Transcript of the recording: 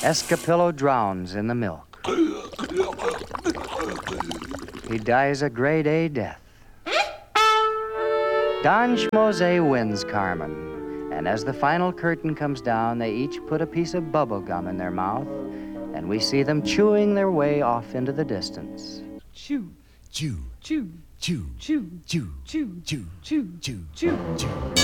Escapillo drowns in the milk. He dies a grade A death. Don Schmose wins Carmen, and as the final curtain comes down, they each put a piece of bubble gum in their mouth, and we see them chewing their way off into the distance. Chew, Chew, chew, chew, chew, chew, chew, chew, chew, chew, chew. chew.